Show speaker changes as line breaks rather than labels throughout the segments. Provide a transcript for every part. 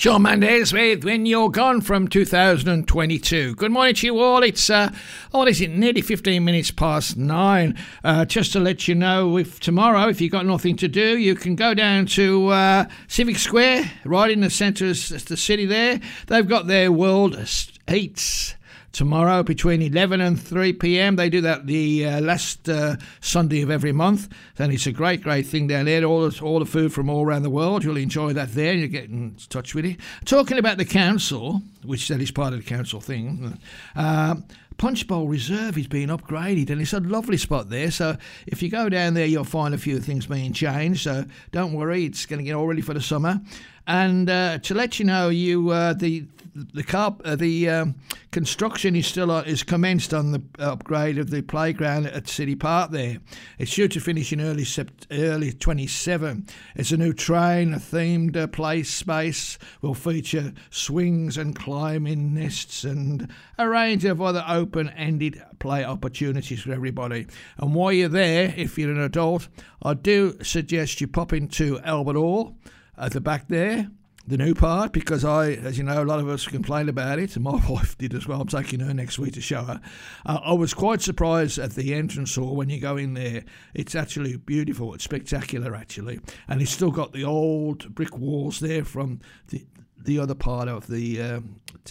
Shawn Mendes with When You're Gone from 2022. Good morning to you all. It's, nearly 15 minutes past 9. Just to let you know, if tomorrow, if you've got nothing to do, you can go down to Civic Square, right in the centre of the city there. They've got their World Heats tomorrow between 11 and 3 p.m. They do that the last Sunday of every month, and it's a great thing down there. All the food from all around the world. You'll enjoy that there. You'll get in touch with it. Talking about the council, which that is part of the council thing, Punch Bowl Reserve is being upgraded, and it's a lovely spot there. So if you go down there, you'll find a few things being changed. So don't worry, it's going to get all ready for the summer. And to let you know, the construction is commenced on the upgrade of the playground at City Park there. It's due to finish in early 27. It's a new train, a themed play space, will feature swings and climbing nests and a range of other open-ended play opportunities for everybody. And while you're there, if you're an adult, I do suggest you pop into Albert Hall at the back there, the new part, because as you know, a lot of us complained about it, and my wife did as well. I'm taking her next week to show her. I was quite surprised at the entrance hall when you go in there. It's actually beautiful. It's spectacular, actually. And it's still got the old brick walls there from the other part of the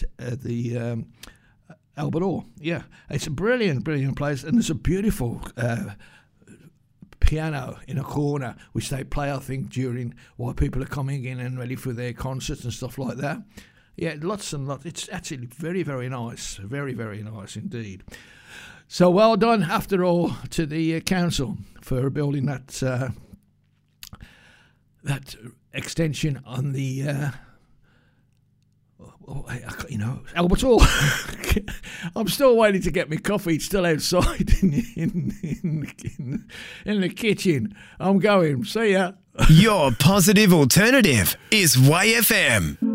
Albert Hall. Yeah, it's a brilliant place, and there's a beautiful piano in a corner, which they play, I think, during while people are coming in and ready for their concerts and stuff like that. Yeah, lots and lots. It's actually very, very nice. Very, very nice indeed. So well done, after all, to the council for building that extension on the Albert Hall. I'm still waiting to get my coffee. It's still outside in the kitchen. I'm going. See ya.
Your positive alternative is YFM.